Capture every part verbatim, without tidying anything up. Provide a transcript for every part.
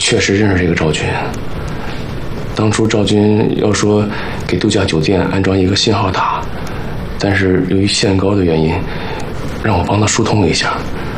确实认识这个赵军。当初赵军要说给度假酒店安装一个信号塔，但是由于限高的原因，让我帮他疏通一下。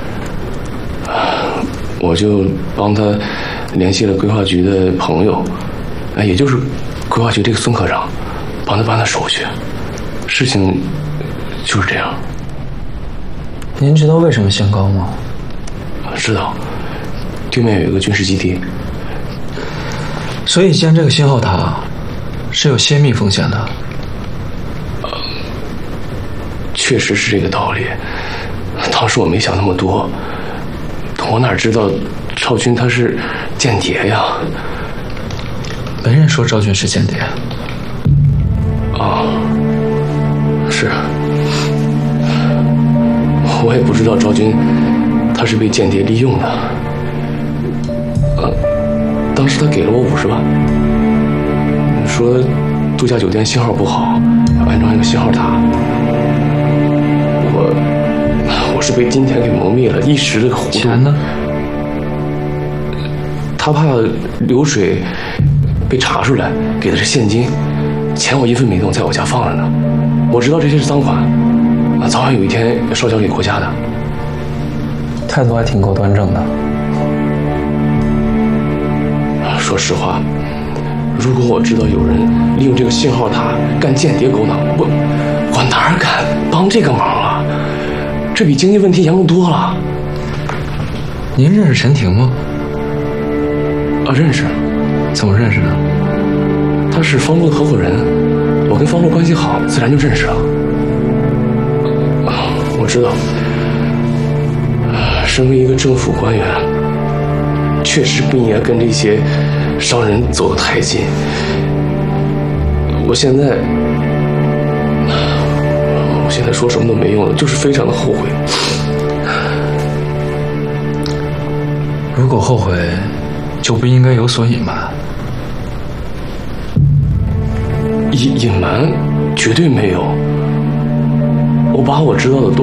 我就帮他联系了规划局的朋友，哎，也就是规划局这个孙科长，帮他办了手续。事情就是这样。 您知道为什么限高吗？ 知道，对面有一个军事基地。 所以建这个信号塔是有泄密风险的。 呃，确实是这个道理。当时我没想那么多，我哪知道赵军他是间谍呀？ 没人说赵军是间谍。 啊，是。我也不知道赵军他是被间谍利用的。呃，当时他给了我五十万，说度假酒店信号不好，要安装一个信号塔。我我是被金钱给蒙蔽了，一时的糊涂。 钱呢？ 他怕流水被查出来，给的是现金，钱我一分没动，在我家放着呢。我知道这些是赃款，啊，早晚有一天要烧交给国家的。 态度还挺够端正的。 说实话，如果我知道有人利用这个信号塔干间谍勾当，我我哪敢帮这个忙啊？这比经济问题严重多了。 您认识陈婷吗？ 啊，认识。 怎么认识的？ 他是方路的合伙人，我跟方路关系好，自然就认识了。啊，我知道，身为一个政府官员，确实不应该跟这些商人走得太近。我现在，我现在说什么都没用了，就是非常的后悔。 如果后悔，就不应该有所隐瞒。 隐隐瞒绝对没有，我把我知道的都